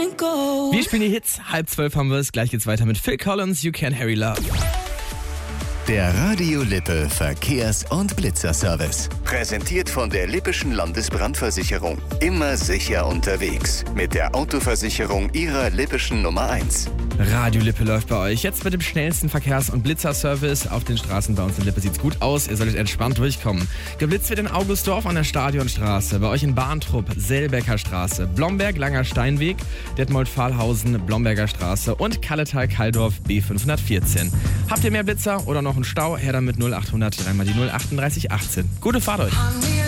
Wir spielen die Hits. 11:30 haben wir es. Gleich geht's weiter mit Phil Collins, You Can Harry Love. Der Radio Lippe Verkehrs- und Blitzerservice. Präsentiert von der Lippischen Landesbrandversicherung. Immer sicher unterwegs. Mit der Autoversicherung Ihrer Lippischen Nummer 1. Radio Lippe läuft bei euch. Jetzt mit dem schnellsten Verkehrs- und Blitzerservice. Auf den Straßen bei uns in Lippe sieht's gut aus. Ihr solltet entspannt durchkommen. Geblitzt wird in Augustdorf an der Stadionstraße. Bei euch in Bahntrupp, Selbecker Straße, Blomberg, Langer Steinweg, Detmold-Fahlhausen, Blomberger Straße und Kalletal-Kalldorf B514. Habt ihr mehr Blitzer oder noch einen Stau? Her damit 0800 dreimal die 03818. Gute Fahrt euch.